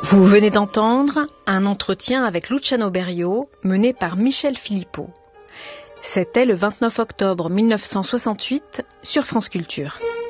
Vous venez d'entendre un entretien avec Luciano Berio mené par Michel Philippot. C'était le 29 octobre 1968 sur France Culture.